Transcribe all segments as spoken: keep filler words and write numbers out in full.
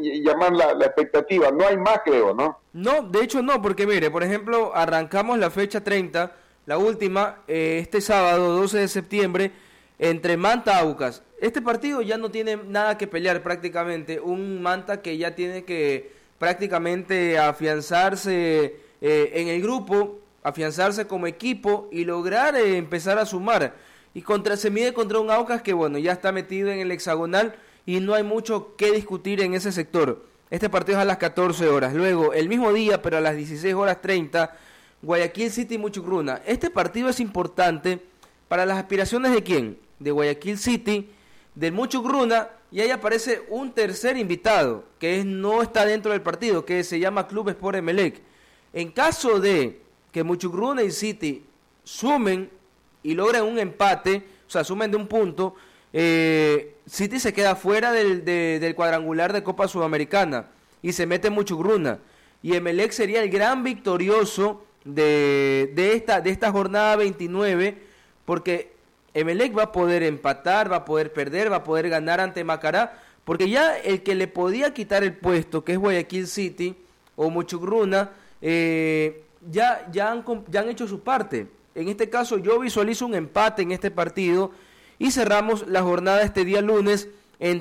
llamar la, la expectativa. No hay más, creo, ¿no? No, de hecho no, porque mire, por ejemplo, arrancamos la fecha treinta, la última, eh, este sábado doce de septiembre, entre Manta Aucas. Este partido ya no tiene nada que pelear prácticamente, un Manta que ya tiene que prácticamente afianzarse eh, en el grupo, afianzarse como equipo y lograr eh, empezar a sumar. Y contra se mide contra un Aucas que bueno, ya está metido en el hexagonal y no hay mucho que discutir en ese sector. Este partido es a las catorce horas. Luego, el mismo día, pero a las dieciséis horas treinta, Guayaquil City y Muchugruna. Este partido es importante para las aspiraciones de quién, de Guayaquil City, del Muchugruna, y ahí aparece un tercer invitado, que es, no está dentro del partido, que se llama Club Sport Emelec. En caso de que Muchugruna y City sumen y logren un empate, o sea, sumen de un punto, eh, City se queda fuera del, de, del cuadrangular de Copa Sudamericana y se mete en Muchugruna. Y Emelec sería el gran victorioso de, de, esta, de esta jornada veintinueve, porque Emelec va a poder empatar, va a poder perder, va a poder ganar ante Macará, porque ya el que le podía quitar el puesto, que es Guayaquil City o Muchugruna, eh, ya, ya, han, ya han hecho su parte. En este caso yo visualizo un empate en este partido y cerramos la jornada este día lunes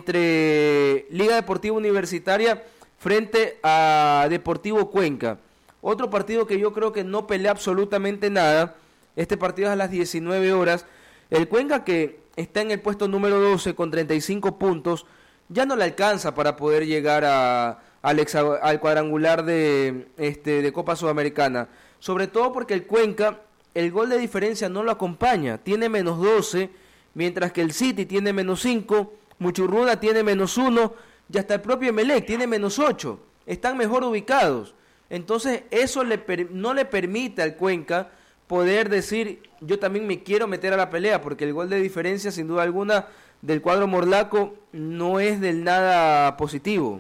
entre Liga Deportiva Universitaria frente a Deportivo Cuenca. Otro partido que yo creo que no pelea absolutamente nada. Este partido es a las diecinueve horas. El Cuenca, que está en el puesto número doce con treinta y cinco puntos, ya no le alcanza para poder llegar a, al, exa, al cuadrangular de, este, de Copa Sudamericana. Sobre todo porque el Cuenca, el gol de diferencia no lo acompaña. Tiene menos doce, mientras que el City tiene menos cinco, Muchugruna tiene menos uno, y hasta el propio Emelec tiene menos ocho. Están mejor ubicados. Entonces eso le per, no le permite al Cuenca poder decir, yo también me quiero meter a la pelea, porque el gol de diferencia, sin duda alguna, del cuadro morlaco no es del nada positivo.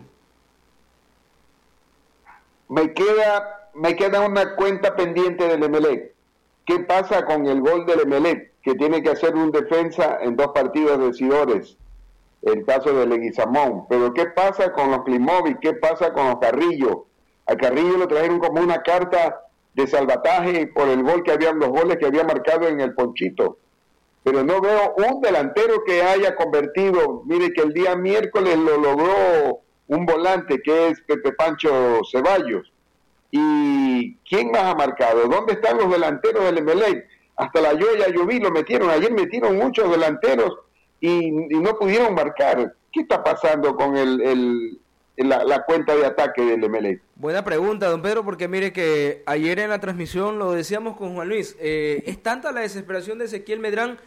Me queda, me queda una cuenta pendiente del Emelec. ¿Qué pasa con el gol del Emelec, que tiene que hacer un defensa en dos partidos decidores? El caso de Leguizamón. Pero ¿qué pasa con los Klimovic? ¿Qué pasa con los Carrillo? A Carrillo lo trajeron como una carta de salvataje por el gol que había, los goles que había marcado en el Ponchito. Pero no veo un delantero que haya convertido. Mire que el día miércoles lo logró un volante que es Pepe Pancho Ceballos. ¿Y quién más ha marcado? ¿Dónde están los delanteros del Emelec? Hasta la Yoya Lloví lo metieron. Ayer metieron muchos delanteros y, y no pudieron marcar. ¿Qué está pasando con el, el La, la cuenta de ataque del Emelec? Buena pregunta, don Pedro, porque mire que ayer en la transmisión lo decíamos con Juan Luis, eh, es tanta la desesperación de Ezequiel Medrán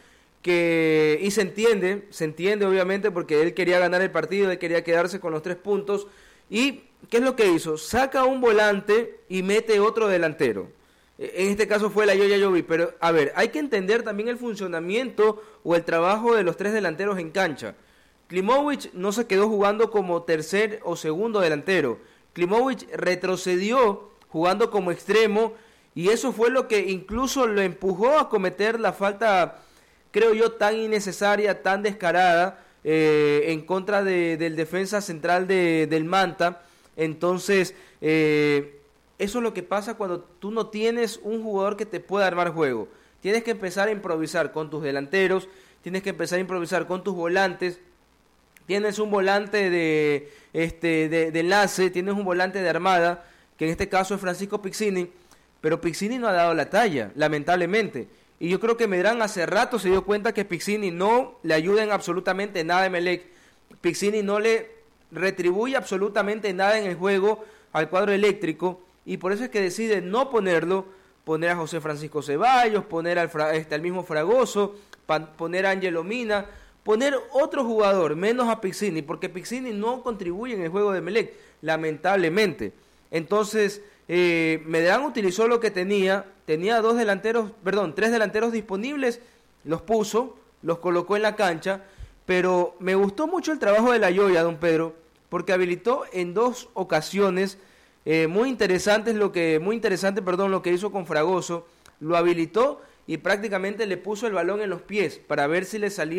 que, y se entiende, se entiende obviamente porque él quería ganar el partido, él quería quedarse con los tres puntos, y ¿qué es lo que hizo? Saca un volante y mete otro delantero. En este caso fue la Yoya Lloví, pero a ver, hay que entender también el funcionamiento o el trabajo de los tres delanteros en cancha. Klimovic no se quedó jugando como tercer o segundo delantero. Klimovic retrocedió jugando como extremo y eso fue lo que incluso lo empujó a cometer la falta, creo yo, tan innecesaria, tan descarada eh, en contra de, del defensa central de, del Manta. Entonces, eh, eso es lo que pasa cuando tú no tienes un jugador que te pueda armar juego. Tienes que empezar a improvisar con tus delanteros, tienes que empezar a improvisar con tus volantes. Tienes un volante de, este, de, de enlace, tienes un volante de armada, que en este caso es Francisco Pizzini, pero Pizzini no ha dado la talla, lamentablemente. Y yo creo que Medrán hace rato se dio cuenta que Pizzini no le ayuda en absolutamente nada a Emelec. Pizzini no le retribuye absolutamente nada en el juego al cuadro eléctrico, y por eso es que decide no ponerlo, poner a José Francisco Ceballos, poner al, este, al mismo Fragoso, poner a Ángelo Mina, poner otro jugador, menos a Pizzini, porque Pizzini no contribuye en el juego de Emelec, lamentablemente. Entonces, eh, Medrán utilizó lo que tenía, tenía dos delanteros, perdón, tres delanteros disponibles, los puso, los colocó en la cancha, pero me gustó mucho el trabajo de la Yoya, don Pedro, porque habilitó en dos ocasiones eh, muy interesantes lo que, muy interesante, perdón, lo que hizo con Fragoso, lo habilitó y prácticamente le puso el balón en los pies para ver si le salía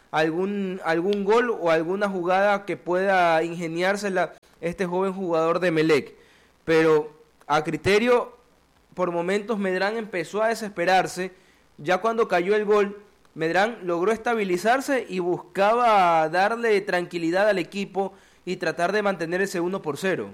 algún algún gol o alguna jugada que pueda ingeniársela este joven jugador de Emelec. Pero a criterio, por momentos Medrán empezó a desesperarse. Ya cuando cayó el gol, Medrán logró estabilizarse y buscaba darle tranquilidad al equipo y tratar de mantener ese uno por cero.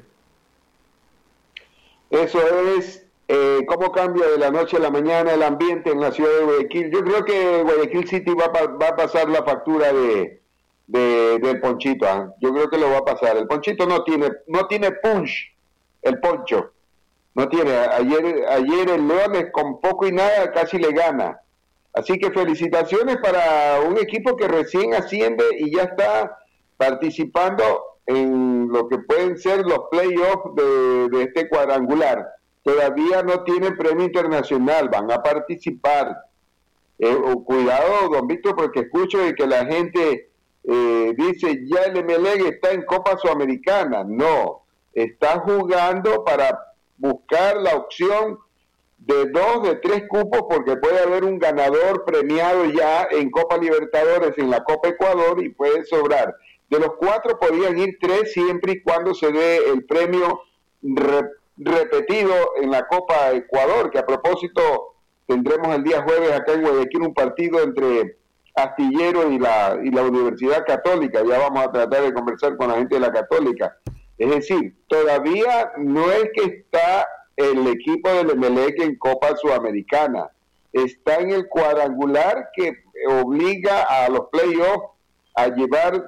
Eso es eh, cómo cambia de la noche a la mañana el ambiente en la ciudad de Guayaquil. Yo creo que Guayaquil City va, pa, va a pasar la factura de, de del Ponchito. ¿eh? Yo creo que lo va a pasar. El Ponchito no tiene no tiene punch, el Poncho. No tiene. Ayer, ayer el Leones con poco y nada casi le gana. Así que felicitaciones para un equipo que recién asciende y ya está participando en lo que pueden ser los playoffs de, de este cuadrangular. Todavía no tienen premio internacional, van a participar. Eh, cuidado, don Víctor, porque escucho de que la gente eh, dice, ya el Emelec está en Copa Sudamericana. No, está jugando para buscar la opción de dos, de tres cupos, porque puede haber un ganador premiado ya en Copa Libertadores, en la Copa Ecuador, y puede sobrar. De los cuatro podrían ir tres siempre y cuando se dé el premio re, repetido en la Copa Ecuador, que a propósito tendremos el día jueves acá en Guayaquil un partido entre Astillero y la, y la Universidad Católica. Ya vamos a tratar de conversar con la gente de la Católica. Es decir, todavía no es que está el equipo del Emelec en Copa Sudamericana, está en el cuadrangular que obliga a los playoffs a llevar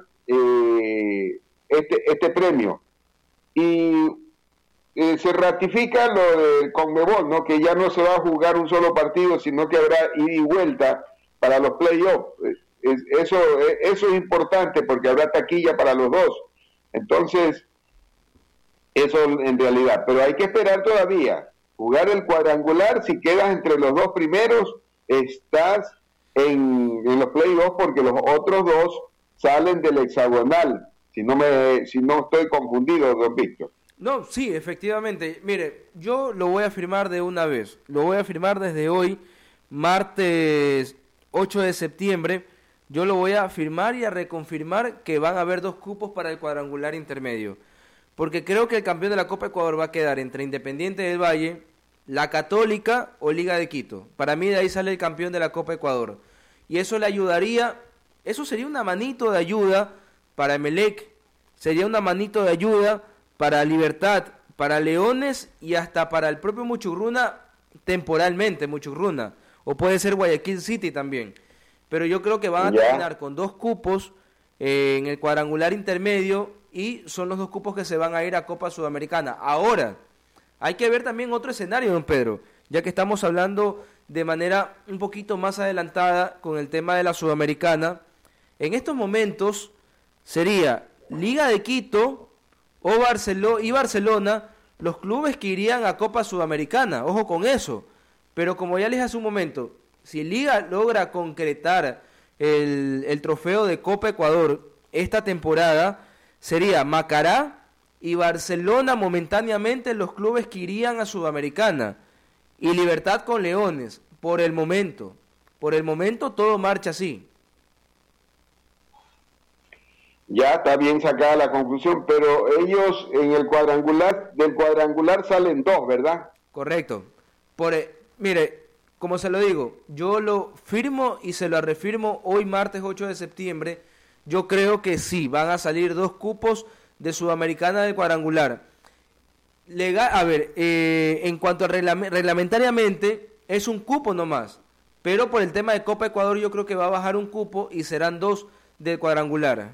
eh, este, este premio. Y eh, se ratifica lo del Conmebol, ¿no? Que ya no se va a jugar un solo partido, sino que habrá ida y vuelta para los playoffs. Es, eso, eso es importante porque habrá taquilla para los dos. Entonces, eso en realidad, pero hay que esperar todavía. Jugar el cuadrangular, si quedas entre los dos primeros, estás en, en los playoffs porque los otros dos salen del hexagonal. Si no me, si no estoy confundido, don Víctor. No, sí, efectivamente. Mire, yo lo voy a afirmar de una vez. Lo voy a afirmar desde hoy, martes ocho de septiembre. Yo lo voy a afirmar y a reconfirmar que van a haber dos cupos para el cuadrangular intermedio. Porque creo que el campeón de la Copa Ecuador va a quedar entre Independiente del Valle, la Católica o Liga de Quito. Para mí de ahí sale el campeón de la Copa Ecuador. Y eso le ayudaría, eso sería una manito de ayuda para Emelec, sería una manito de ayuda para Libertad, para Leones y hasta para el propio Muchurruna, temporalmente Muchurruna. O puede ser Guayaquil City también. Pero yo creo que van a terminar con dos cupos eh, en el cuadrangular intermedio. Y son los dos cupos que se van a ir a Copa Sudamericana. Ahora, hay que ver también otro escenario, don Pedro, ya que estamos hablando de manera un poquito más adelantada con el tema de la Sudamericana. En estos momentos sería Liga de Quito o Barcelona y Barcelona los clubes que irían a Copa Sudamericana. Ojo con eso. Pero como ya les dije hace un momento, si Liga logra concretar el, el trofeo de Copa Ecuador esta temporada, sería Macará y Barcelona momentáneamente los clubes que irían a Sudamericana y Libertad con Leones, por el momento. Por el momento todo marcha así. Ya está bien sacada la conclusión, pero ellos en el cuadrangular, del cuadrangular salen dos, ¿verdad? Correcto. Por, mire, como se lo digo, yo lo firmo y se lo refirmo hoy martes ocho de septiembre. Yo creo que sí, van a salir dos cupos de Sudamericana del cuadrangular. Legal, a ver, eh, en cuanto a reglame, reglamentariamente, es un cupo nomás. Pero por el tema de Copa Ecuador yo creo que va a bajar un cupo y serán dos del cuadrangular.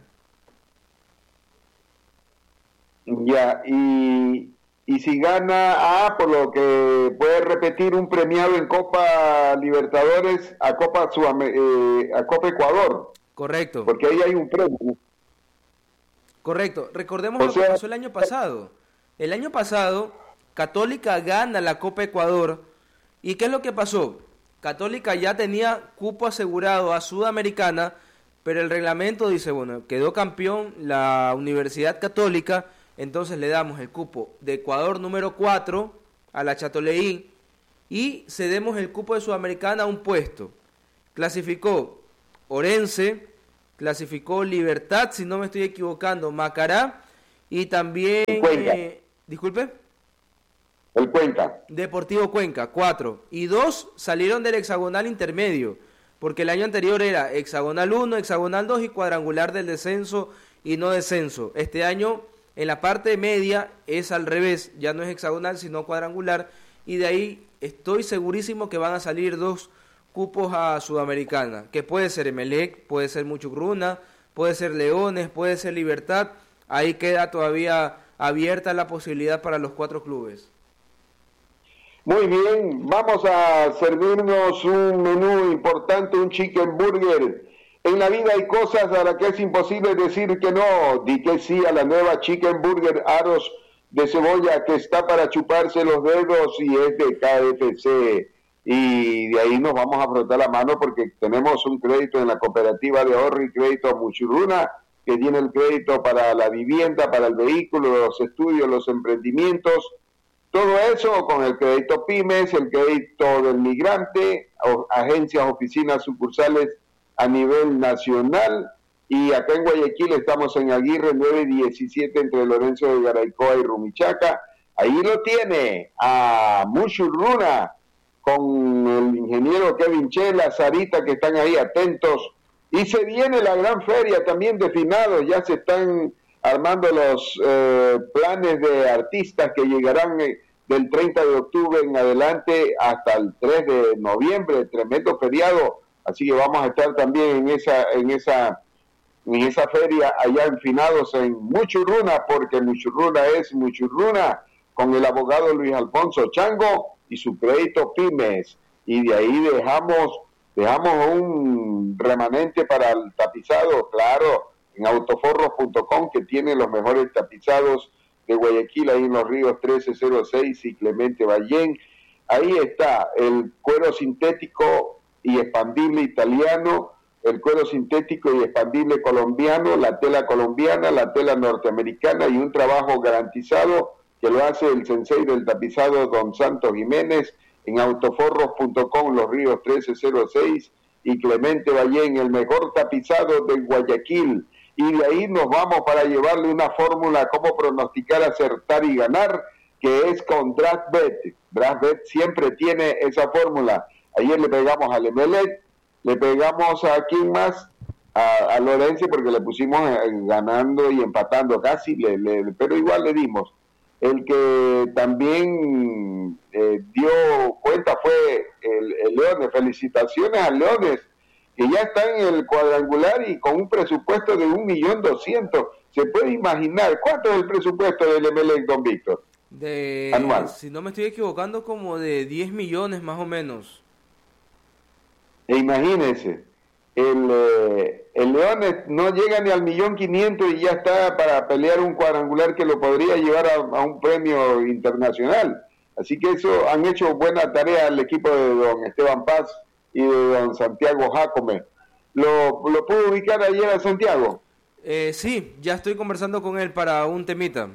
Ya, y, y si gana A, por lo que puede repetir un premiado en Copa Libertadores a Copa, Sudam- eh, a Copa Ecuador. Correcto. Porque ahí hay un premio. Correcto. Recordemos o lo sea, que pasó el año pasado. El año pasado, Católica gana la Copa Ecuador. ¿Y qué es lo que pasó? Católica ya tenía cupo asegurado a Sudamericana, pero el reglamento dice, bueno, quedó campeón la Universidad Católica, entonces le damos el cupo de Ecuador número cuatro a la Chatoleí y cedemos el cupo de Sudamericana a un puesto. Clasificó Orense, clasificó Libertad, si no me estoy equivocando, Macará, y también... Eh, disculpe. El Cuenca. Deportivo Cuenca, cuatro. Y dos salieron del hexagonal intermedio, porque el año anterior era hexagonal uno, hexagonal dos y cuadrangular del descenso y no descenso. Este año, en la parte media, es al revés, ya no es hexagonal, sino cuadrangular, y de ahí estoy segurísimo que van a salir dos cupos a Sudamericana, que puede ser Emelec, puede ser Muchugruna, puede ser Leones, puede ser Libertad. Ahí queda todavía abierta la posibilidad para los cuatro clubes. Muy bien, vamos a servirnos un menú importante, un chicken burger. En la vida hay cosas a las que es imposible decir que no. Di que sí a la nueva chicken burger aros de cebolla que está para chuparse los dedos y es de K F C. Y de ahí nos vamos a frotar la mano porque tenemos un crédito en la cooperativa de ahorro y crédito Muchugruna, que tiene el crédito para la vivienda, para el vehículo, los estudios, los emprendimientos. Todo eso con el crédito Pymes, el crédito del migrante, agencias, oficinas, sucursales a nivel nacional. Y acá en Guayaquil estamos en Aguirre nueve diecisiete entre Lorenzo de Garaycoa y Rumichaca. Ahí lo tiene a Muchugruna con el ingeniero Kevin Chela, Sarita, que están ahí atentos. Y se viene la gran feria también de finados, ya se están armando los eh, planes de artistas que llegarán eh, del treinta de octubre en adelante hasta el tres de noviembre, tremendo feriado, así que vamos a estar también en esa en esa en esa feria allá en finados en Muchugruna, porque Muchugruna es Muchugruna, con el abogado Luis Alfonso Chango y su crédito Pymes, y de ahí dejamos dejamos un remanente para el tapizado, claro, en autoforros punto com, que tiene los mejores tapizados de Guayaquil, ahí en los ríos trece cero seis y Clemente Ballén. Ahí está el cuero sintético y expandible italiano, el cuero sintético y expandible colombiano, la tela colombiana, la tela norteamericana y un trabajo garantizado que lo hace el sensei del tapizado Don Santos Jiménez en autoforros punto com, los ríos trece cero seis y Clemente Ballén, el mejor tapizado de Guayaquil. Y de ahí nos vamos para llevarle una fórmula cómo pronosticar, acertar y ganar, que es con DraftBet. DraftBet siempre tiene esa fórmula. Ayer le pegamos al Emelec, le pegamos a quién más, a, a Lorenzo, porque le pusimos ganando y empatando casi, le, le, pero igual le dimos. El que también eh, dio cuenta fue el, el Leones. Felicitaciones a Leones, que ya está en el cuadrangular y con un presupuesto de un millón doscientos. ¿Se puede imaginar cuánto es el presupuesto del Emelec, don Víctor? De, anual. Si no me estoy equivocando, como de diez millones más o menos. E imagínense, el, eh, el Leones no llega ni al millón quinientos y ya está para pelear un cuadrangular que lo podría llevar a, a un premio internacional. Así que eso han hecho buena tarea el equipo de don Esteban Paz y de don Santiago Jacome. ¿Lo, lo pudo ubicar ayer a Santiago? Eh, sí, ya estoy conversando con él para un temita.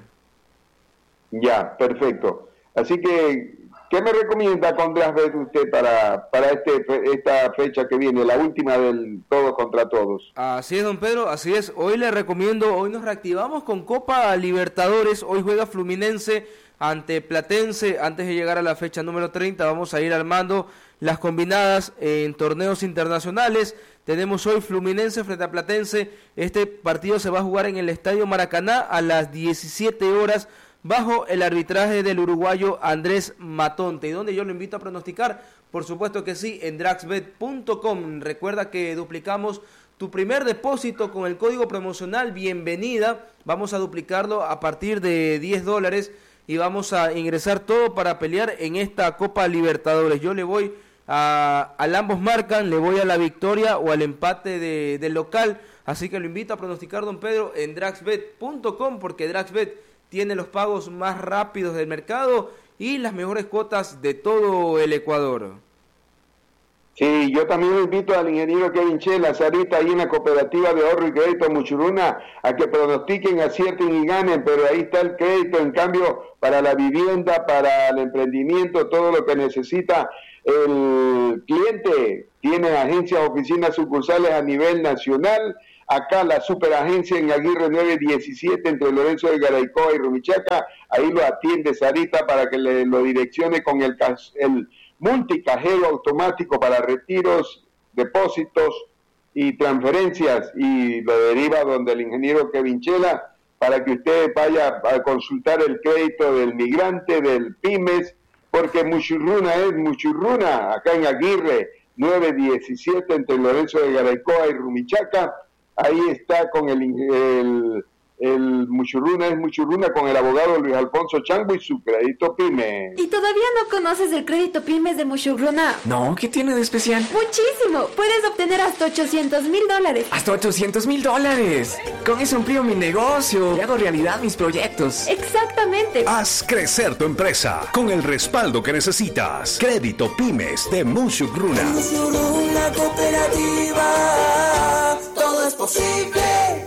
Ya, perfecto. Así que, ¿qué me recomienda con DraftBet usted para, para este, esta fecha que viene, la última del todos contra todos? Así es, don Pedro, así es. Hoy le recomiendo, hoy nos reactivamos con Copa Libertadores. Hoy juega Fluminense ante Platense. Antes de llegar a la fecha número treinta, vamos a ir armando las combinadas en torneos internacionales. Tenemos hoy Fluminense frente a Platense. Este partido se va a jugar en el Estadio Maracaná a las diecisiete horas bajo el arbitraje del uruguayo Andrés Matonte. ¿Y dónde yo lo invito a pronosticar? Por supuesto que sí, en draxbet punto com. Recuerda que duplicamos tu primer depósito con el código promocional Bienvenida. Vamos a duplicarlo a partir de diez dólares y vamos a ingresar todo para pelear en esta Copa Libertadores. Yo le voy a, al ambos marcan, le voy a la victoria o al empate de, del local. Así que lo invito a pronosticar, don Pedro, en draxbet punto com, porque DraxBet tiene los pagos más rápidos del mercado y las mejores cuotas de todo el Ecuador. Sí, yo también invito al ingeniero Kevin Chela, Sarita, ahí en la cooperativa de ahorro y crédito Muchugruna, a que pronostiquen, acierten y ganen, pero ahí está el crédito, en cambio, para la vivienda, para el emprendimiento, todo lo que necesita el cliente. Tiene agencias, oficinas, sucursales a nivel nacional, Acá la superagencia en Aguirre nueve diecisiete entre Lorenzo de Garaycoa y Rumichaca, ahí lo atiende Sarita para que le, lo direccione con el, el multicajero automático para retiros, depósitos y transferencias, y lo deriva donde el ingeniero Kevin Chela para que usted vaya a consultar el crédito del migrante, del pymes, porque Muchurruna es Muchurruna, acá en Aguirre nueve diecisiete entre Lorenzo de Garaycoa y Rumichaca. Ahí está con el, el, el Muchurruna, es Muchurruna con el abogado Luis Alfonso Chango y su crédito PYME. ¿Y todavía no conoces el crédito pymes de Muchurruna? No, ¿qué tiene de especial? Muchísimo, puedes obtener hasta ochocientos mil dólares. ¡Hasta ochocientos mil dólares! Con eso amplío mi negocio y hago realidad mis proyectos. Exactamente. Haz crecer tu empresa con el respaldo que necesitas. Crédito Pymes de Muchurruna. Muchurruna Cooperativa, todo es posible.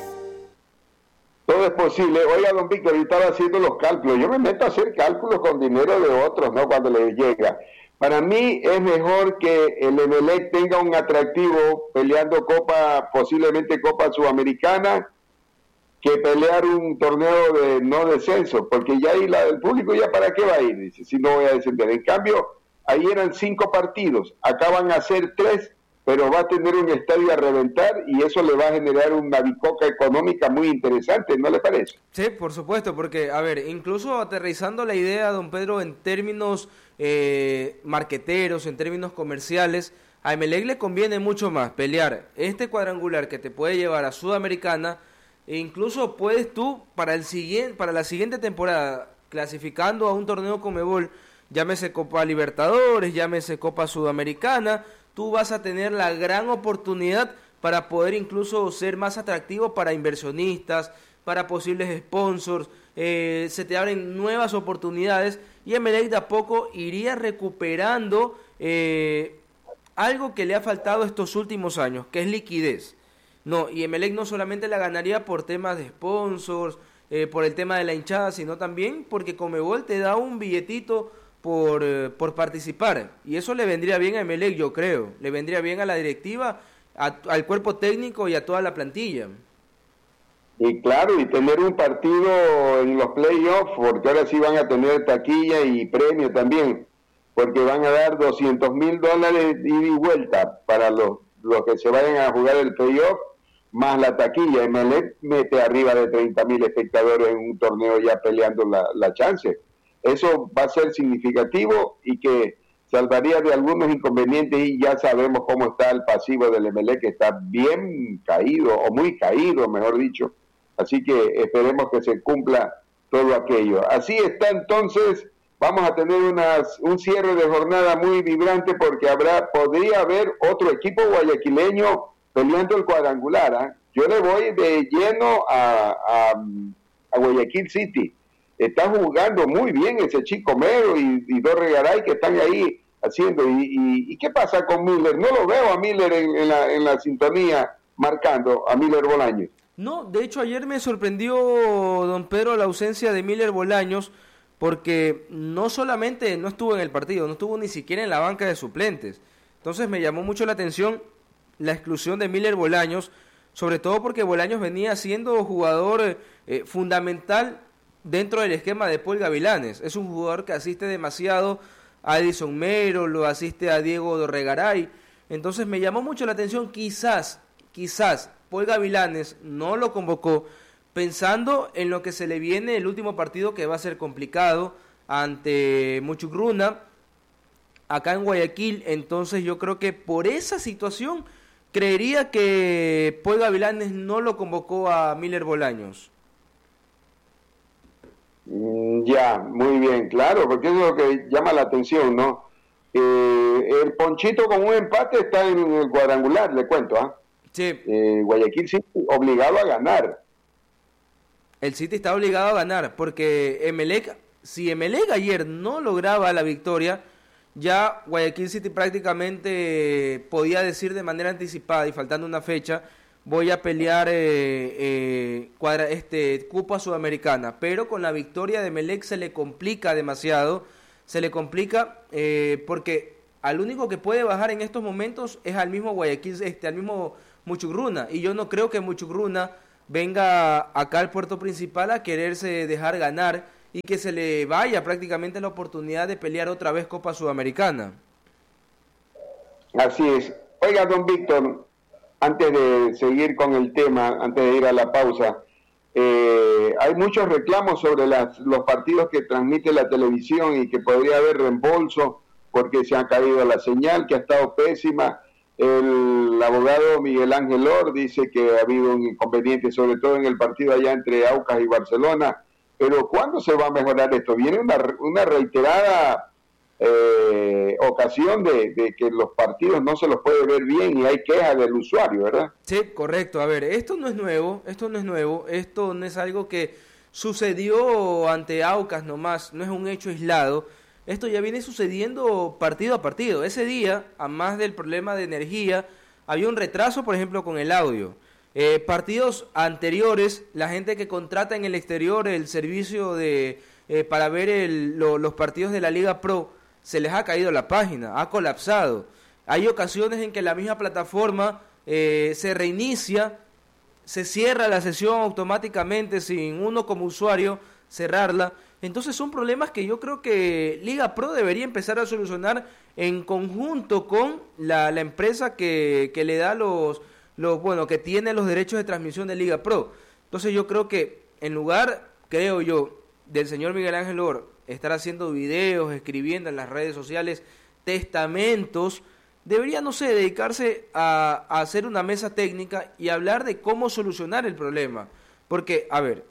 Todo es posible. Oiga, don Víctor, yo estaba haciendo los cálculos. Yo me meto a hacer cálculos con dinero de otros, ¿no? Cuando les llega. Para mí es mejor que el Emelec tenga un atractivo peleando Copa, posiblemente Copa Sudamericana, que pelear un torneo de no descenso, porque ya ahí la, el público ya para qué va a ir, dice, si no voy a descender. En cambio, ahí eran cinco partidos, acá van a ser tres, pero va a tener un estadio a reventar y eso le va a generar una bicoca económica muy interesante, ¿no le parece? Sí, por supuesto, porque, a ver, incluso aterrizando la idea, don Pedro, en términos eh, marqueteros, en términos comerciales, a Emelec le conviene mucho más pelear este cuadrangular que te puede llevar a Sudamericana, e incluso puedes tú, para, el siguiente, para la siguiente temporada, clasificando a un torneo Conmebol, llámese Copa Libertadores, llámese Copa Sudamericana, tú vas a tener la gran oportunidad para poder incluso ser más atractivo para inversionistas, para posibles sponsors, eh, se te abren nuevas oportunidades y Emelec de a poco iría recuperando eh, algo que le ha faltado estos últimos años, que es liquidez. No, y Emelec no solamente la ganaría por temas de sponsors, eh, por el tema de la hinchada, sino también porque Conmebol te da un billetito por, eh, por participar, y eso le vendría bien a Emelec, yo creo, le vendría bien a la directiva, a, al cuerpo técnico y a toda la plantilla. Y claro, y tener un partido en los playoffs, porque ahora sí van a tener taquilla y premio también, porque van a dar doscientos mil dólares ida y vuelta para los, los que se vayan a jugar el playoff, más la taquilla. Emelec mete arriba de treinta mil espectadores en un torneo ya peleando la, la chance. Eso va a ser significativo y que salvaría de algunos inconvenientes, y ya sabemos cómo está el pasivo del Emelec, que está bien caído, o muy caído, mejor dicho. Así que esperemos que se cumpla todo aquello. Así está, entonces, vamos a tener unas, un cierre de jornada muy vibrante, porque habrá, podría haber otro equipo guayaquileño peleando el cuadrangular, ¿eh? Yo le voy de lleno a, a, a Guayaquil City. Está jugando muy bien ese Chico Mero y, y Dorre Garay, que están ahí haciendo. Y, y, ¿Y qué pasa con Miller? No lo veo a Miller en, en, la, en la sintonía marcando, a Miller Bolaños. No, de hecho ayer me sorprendió, don Pedro, la ausencia de Miller Bolaños, porque no solamente no estuvo en el partido, no estuvo ni siquiera en la banca de suplentes. Entonces me llamó mucho la atención la exclusión de Miller Bolaños, sobre todo porque Bolaños venía siendo jugador eh, fundamental dentro del esquema de Paul Gavilanes. Es un jugador que asiste demasiado a Edison Mero, lo asiste a Diego Dorregaray. Entonces me llamó mucho la atención, quizás, quizás Paul Gavilanes no lo convocó pensando en lo que se le viene el último partido, que va a ser complicado ante Muchurruna acá en Guayaquil. Entonces yo creo que por esa situación creería que Paul Gavilanes no lo convocó a Miller Bolaños. Ya, muy bien, claro, porque eso es lo que llama la atención, ¿no? Eh, el Ponchito con un empate está en el cuadrangular, le cuento, ¿ah? ¿eh? Sí. Eh, Guayaquil City obligado a ganar. El City está obligado a ganar, porque Emelec, si Emelec ayer no lograba la victoria, ya Guayaquil City prácticamente podía decir de manera anticipada y faltando una fecha, voy a pelear eh, eh, cuadra, este, Copa Sudamericana, pero con la victoria de Emelec se le complica demasiado, se le complica eh, porque al único que puede bajar en estos momentos es al mismo Guayaquil, este, al mismo Muchugruna. Y yo no creo que Muchugruna venga acá al puerto principal a quererse dejar ganar y que se le vaya prácticamente la oportunidad de pelear otra vez Copa Sudamericana. Así es. Oiga, don Víctor, antes de seguir con el tema, antes de ir a la pausa, eh, hay muchos reclamos sobre las, los partidos que transmite la televisión y que podría haber reembolso porque se ha caído la señal, que ha estado pésima. El abogado Miguel Ángel Or dice que ha habido un inconveniente, sobre todo en el partido allá entre Aucas y Barcelona. Pero ¿cuándo se va a mejorar esto? Viene una, una reiterada eh, ocasión de, de que los partidos no se los puede ver bien y hay quejas del usuario, ¿verdad? Sí, correcto. A ver, esto no es nuevo, esto no es nuevo, esto no es algo que sucedió ante Aucas nomás, no es un hecho aislado. Esto ya viene sucediendo partido a partido. Ese día, a más del problema de energía, había un retraso, por ejemplo, con el audio. Eh, partidos anteriores, la gente que contrata en el exterior el servicio de eh, para ver el, lo, los partidos de la Liga Pro, se les ha caído la página, ha colapsado. Hay ocasiones en que la misma plataforma eh, se reinicia, se cierra la sesión automáticamente sin uno como usuario cerrarla. Entonces son problemas que yo creo que Liga Pro debería empezar a solucionar en conjunto con la, la empresa que, que le da los, los, bueno, que tiene los derechos de transmisión de Liga Pro. Entonces yo creo que en lugar, creo yo, del señor Miguel Ángel Or estar haciendo videos, escribiendo en las redes sociales testamentos, debería, no sé, dedicarse a, a hacer una mesa técnica y hablar de cómo solucionar el problema. Porque, a ver,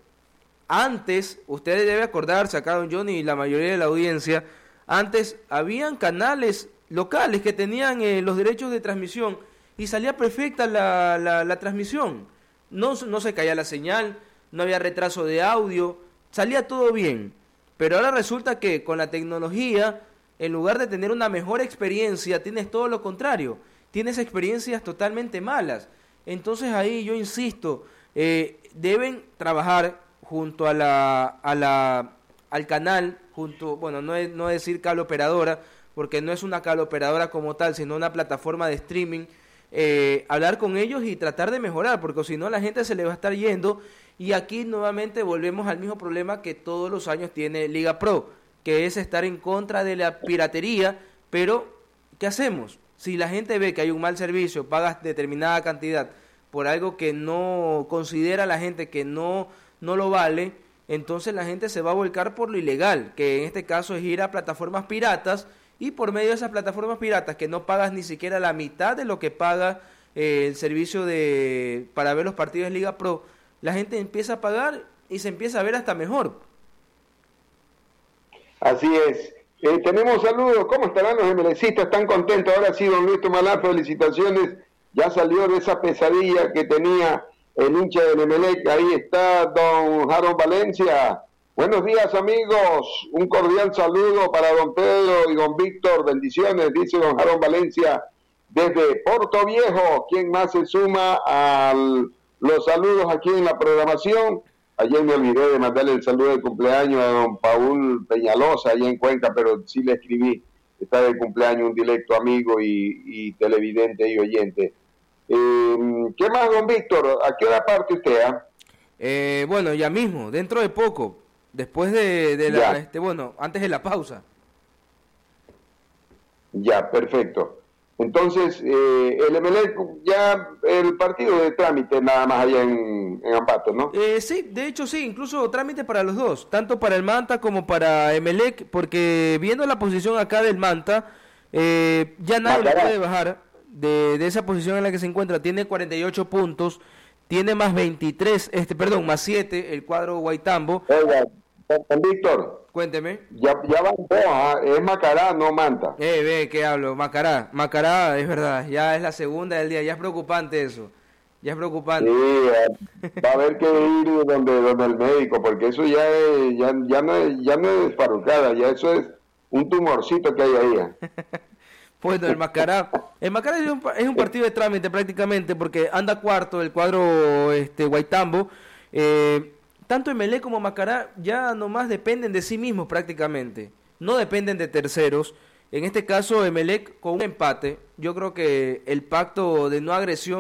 antes, ustedes deben acordarse, acá don Johnny y la mayoría de la audiencia, antes habían canales locales que tenían eh, los derechos de transmisión y salía perfecta la, la, la transmisión. No, no se caía la señal, no había retraso de audio, salía todo bien. Pero ahora resulta que con la tecnología, en lugar de tener una mejor experiencia, tienes todo lo contrario. Tienes experiencias totalmente malas. Entonces ahí yo insisto, eh, deben trabajar junto a la, a la, al canal, junto, bueno, no es, no es decir cable operadora, porque no es una cable operadora como tal, sino una plataforma de streaming, eh, hablar con ellos y tratar de mejorar, porque si no la gente se le va a estar yendo, y aquí nuevamente volvemos al mismo problema que todos los años tiene Liga Pro, que es estar en contra de la piratería, pero ¿qué hacemos? Si la gente ve que hay un mal servicio, pagas determinada cantidad por algo que no considera la gente que no, no lo vale, entonces la gente se va a volcar por lo ilegal, que en este caso es ir a plataformas piratas, y por medio de esas plataformas piratas que no pagas ni siquiera la mitad de lo que paga eh, el servicio de para ver los partidos de Liga Pro, la gente empieza a pagar y se empieza a ver hasta mejor. Así es. Eh, tenemos saludos. ¿Cómo estarán los emelecistas? ¿Están contentos? Ahora sí, don Luis Tomalá, felicitaciones. Ya salió de esa pesadilla que tenía el hincha del Emelec. Ahí está don Harold Valencia. Buenos días, amigos. Un cordial saludo para don Pedro y don Víctor. Bendiciones, dice don Harold Valencia desde Porto Viejo. ¿Quién más se suma a los saludos aquí en la programación? Ayer me olvidé de mandarle el saludo de cumpleaños a don Paul Peñalosa, allá en Cuenca, pero sí le escribí. Está de cumpleaños un directo amigo y, y televidente y oyente. Eh, ¿Qué más, don Víctor? ¿A qué hora parte usted? ¿eh? Eh, bueno, ya mismo, dentro de poco, después de, de la, este, bueno, antes de la pausa. Ya, perfecto. Entonces, eh, el Emelec, ya el partido de trámite nada más allá en, en Ambato, ¿no? Eh, sí, de hecho sí, incluso trámite para los dos, tanto para el Manta como para Emelec, porque viendo la posición acá del Manta, eh, ya nadie lo puede bajar de, de esa posición en la que se encuentra. Tiene cuarenta y ocho puntos, tiene más veintitrés, este, perdón, más siete el cuadro Guaitambo. Oiga, don Víctor. Cuénteme. Ya, ya van dos, ¿ah? Es Macará, no Manta. Eh, ve, ¿qué hablo? Macará, Macará, es verdad, ya es la segunda del día, ya es preocupante eso, ya es preocupante. Sí, va a haber que ir donde, donde el médico, porque eso ya es, ya, ya no es, ya no es farucada, ya eso es un tumorcito que hay ahí. Bueno, el Macará, el Macará es un, es un partido de trámite prácticamente, porque anda cuarto el cuadro este Guaitambo, eh, tanto Emelec como Macará ya nomás dependen de sí mismos prácticamente, no dependen de terceros. En este caso Emelec con un empate, yo creo que el pacto de no agresión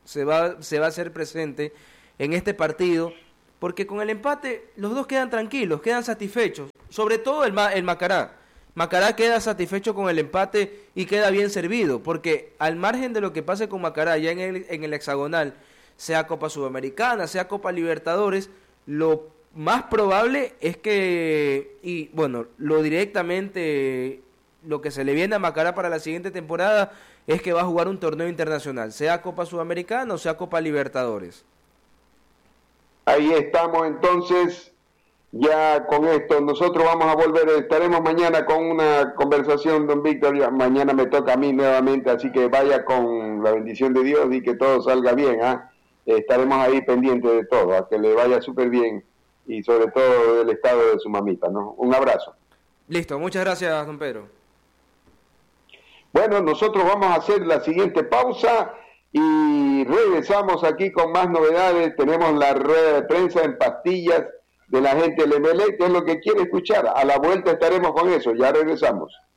se va, se va a hacer presente en este partido, porque con el empate los dos quedan tranquilos, quedan satisfechos, sobre todo el, el Macará. Macará queda satisfecho con el empate y queda bien servido, porque al margen de lo que pase con Macará ya en el, en el hexagonal, sea Copa Sudamericana, sea Copa Libertadores, lo más probable es que, y bueno, lo directamente, lo que se le viene a Macará para la siguiente temporada es que va a jugar un torneo internacional, sea Copa Sudamericana o sea Copa Libertadores. Ahí estamos entonces. Ya con esto nosotros vamos a volver, estaremos mañana con una conversación, don Víctor, ya mañana me toca a mí nuevamente, así que vaya con la bendición de Dios y que todo salga bien, ¿ah? Estaremos ahí pendientes de todo, a que le vaya súper bien y sobre todo del estado de su mamita, ¿no? Un abrazo. Listo, muchas gracias, don Pedro. Bueno, nosotros vamos a hacer la siguiente pausa y regresamos aquí con más novedades. Tenemos la rueda de prensa en pastillas de la gente del Emelec, que es lo que quiere escuchar. A la vuelta estaremos con eso, ya regresamos.